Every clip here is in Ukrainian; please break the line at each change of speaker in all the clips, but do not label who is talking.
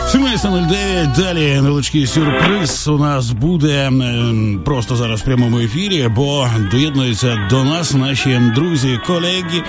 17:09, далі невеличкий сюрприз у нас буде просто зараз в прямому ефірі, бо доєднуються до нас наші друзі, колеги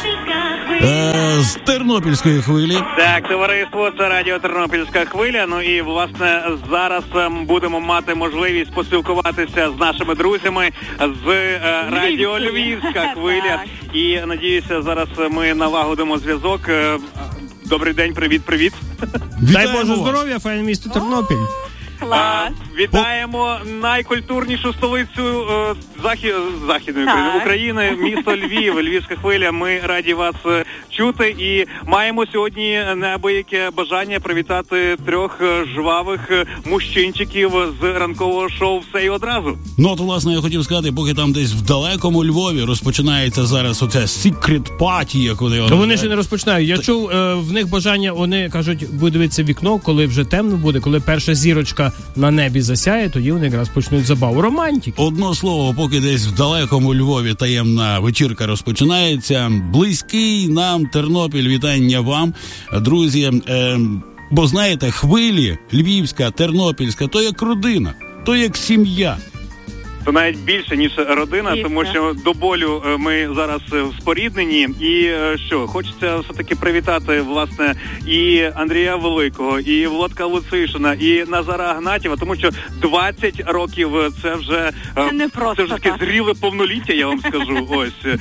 з Тернопільської хвилі.
Так, товариство, це радіо Тернопільська хвиля. Ну і, власне, зараз будемо мати можливість поспілкуватися з нашими друзями з радіо Львівська хвиля. І, надіюся, зараз ми налагодимо зв'язок. Добрий день, привіт.
Дай Боже здоров'я, файне місто Тернопіль.
Клас. Вітаємо найкультурнішу столицю Західної України, місто Львів, Львівська хвиля. Ми раді вас чути і маємо сьогодні неабияке бажання привітати трьох жвавих мужчинчиків з ранкового шоу «Все і одразу».
Ну, от, власне, я хотів сказати, поки там десь в далекому Львові розпочинається зараз оце secret party, як
вони ще не розпочинають. Я чув, в них бажання, вони кажуть, будуть дивитися вікно, коли вже темно буде, коли перша зірочка на небі засяє, тоді вони якраз почнуть забаву. Романтики.
Одно слово, поки десь в далекому Львові таємна вечірка розпочинається. Близький нам Тернопіль, вітання вам, друзі. Бо знаєте, хвилі Львівська, Тернопільська, то як родина, то як сім'я.
То навіть більше, ніж родина, тому що до болю ми зараз споріднені. І що, хочеться все-таки привітати, власне, і Андрія Великого, і Володка Луцишина, і Назара Гнатєва, тому що 20 років це вже таке зріле повноліття, я вам скажу. Ось.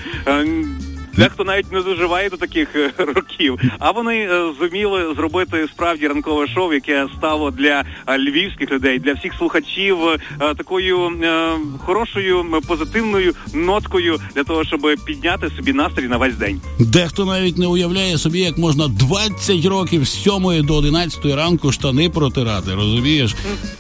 Дехто навіть не доживає до таких років. А вони зуміли зробити справді ранкове шоу, яке стало для львівських людей, для всіх слухачів такою хорошою, позитивною ноткою для того, щоб підняти собі настрій на весь день.
Дехто навіть не уявляє собі, як можна 20 років з 7 до 11 ранку штани протирати, розумієш?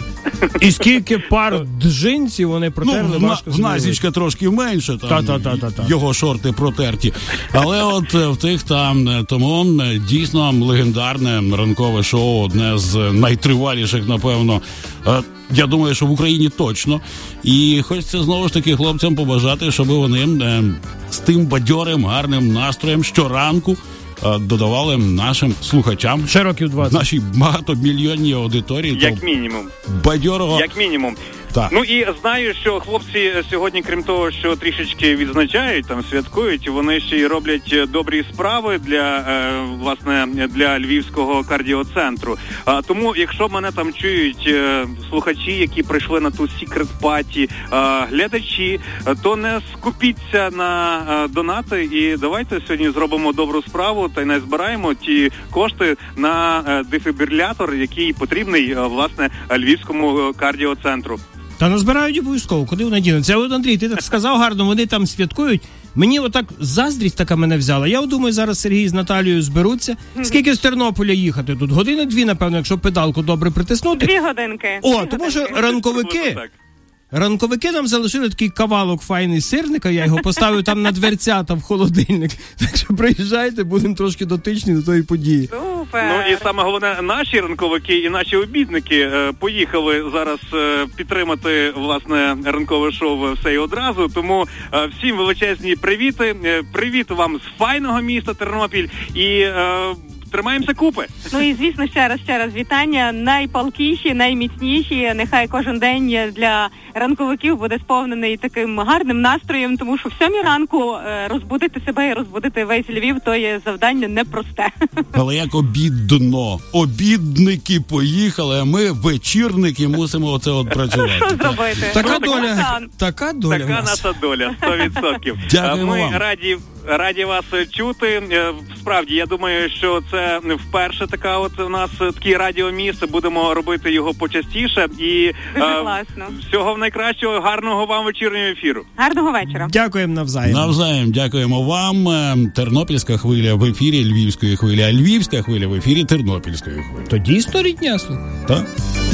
І скільки пар джинсів вони протерли, важко
в Назічка трошки менше, там його шорти протерті. Але от в тих там, тому дійсно легендарне ранкове шоу, одне з найтриваліших, напевно, я думаю, що в Україні точно. І хочеться знову ж таки хлопцям побажати, щоб вони з тим бадьорим, гарним настроєм щоранку додавали нашим слухачам,
ще років 20,
нашій багатомільйонній аудиторії.
Як мінімум.
Бадьорого.
Як мінімум.
Так.
Ну і знаю, що хлопці сьогодні, крім того, що трішечки відзначають, там святкують, вони ще й роблять добрі справи для, власне, для Львівського кардіоцентру. Тому, якщо мене там чують слухачі, які прийшли на ту secret party, глядачі, то не скупіться на донати і давайте сьогодні зробимо добру справу та й назбираємо ті кошти на дефібрилятор, який потрібний, власне, Львівському кардіоцентру.
Та назбирають обов'язково, куди вони дінуться. От, Андрій, ти так сказав гарно, вони там святкують. Мені отак заздрість така мене взяла. Я думаю, зараз Сергій з Наталією зберуться. Скільки з Тернополя їхати тут? Години-дві, напевно, якщо педалку добре притиснути.
2 годинки.
О, тому що ранковики нам залишили такий кавалок файний сирника, я його поставив там на дверцята в холодильник. Так що приїжджайте, будемо трошки дотичні до тої події.
Супер.
Ну і саме головне, наші ранковики і наші обідники поїхали зараз підтримати, власне, ранкове шоу «Все і одразу». Тому всім величезні привіти. Привіт вам з файного міста Тернопіль і тримаємося купи.
Ну і, звісно, ще раз вітання. Найпалкіші, найміцніші. Нехай кожен день для ранковиків буде сповнений таким гарним настроєм, тому що в 7 ранку розбудити себе і розбудити весь Львів, то є завдання непросте.
Але як обідно. Обідники поїхали, а ми, вечірники, мусимо оце от працювати.
Що зробити?
Така доля.
Така наша доля, 100%.
Дякуємо
ми
вам.
Раді вас чути. Справді, я думаю, що це вперше така от у нас таке радіомісце. Будемо робити його почастіше. І всього найкращого, гарного вам вечірнього ефіру.
Гарного вечора.
Дякуємо навзаєм.
Навзаєм дякуємо вам. Тернопільська хвиля в ефірі Львівської хвилі, а Львівська хвиля в ефірі Тернопільської хвилі.
То дійсно рідня, слухай.
Так.